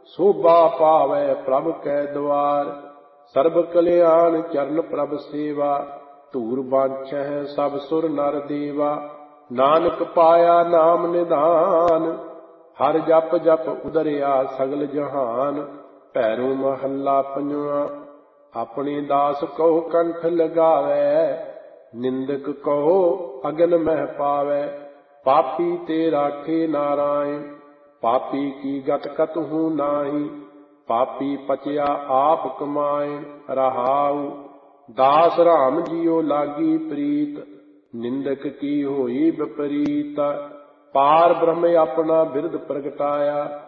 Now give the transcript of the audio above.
ਸੋਭਾ ਪਾਵੈ ਪ੍ਰਭ ਕੈ ਦੁਆਰ। ਸਰਬ ਕਲਿਆਣ ਚਰਨ ਪ੍ਰਭ ਸੇਵਾ, ਧੂਰ ਬਾਂਛੈ ਸਭ ਸੁਰ ਨਰ ਦੇਵਾ। ਨਾਨਕ ਪਾਇਆ ਨਾਮ ਨਿਧਾਨ, ਹਰ ਜਪ ਜਪ ਉਦਰਿਆ ਸਗਲ ਜਹਾਨ। ਭੈਰੋ ਮਹੱਲਾ ਪੰਜਵਾਂ। ਆਪਣੇ ਦਾਸ ਕਹੋ ਕੰਠ ਲਗਾਵੈ, ਨਿੰਦਕ ਕਹੋ ਅਗਨ ਮਹਿ ਪਾਵੈ। ਪਾਪੀ ਤੇ ਰਾਖੇ ਨਾਰਾਇਣ, ਪਾਪੀ ਕੀ ਗਤ ਕਤਹੂ ਨਾਹੀ। ਪਾਪੀ ਪਚਿਆ ਆਪ ਕਮਾਏ, ਰਹਾਉ ਦਾਸ ਰਾਮ ਜੀਉ ਲਾਗੀ ਪ੍ਰੀਤ। ਨਿੰਦਕ ਕੀ ਹੋਈ ਵਿਪਰੀਤ, ਪਾਰ ਬ੍ਰਹਮ ਆਪਣਾ ਬਿਰਦ ਪ੍ਰਗਟਾਇਆ।